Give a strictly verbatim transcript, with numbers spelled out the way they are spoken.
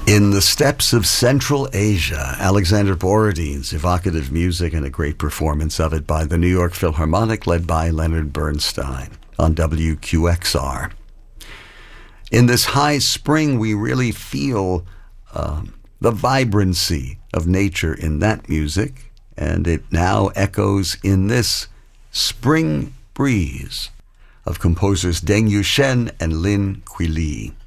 In the steppes of Central Asia, Alexander Borodin's evocative music and a great performance of it by the New York Philharmonic led by Leonard Bernstein on W Q X R. In this high spring, we really feel um, the vibrancy of nature in that music, and it now echoes in this spring breeze of composers Deng Yuxian and Lin Kuili.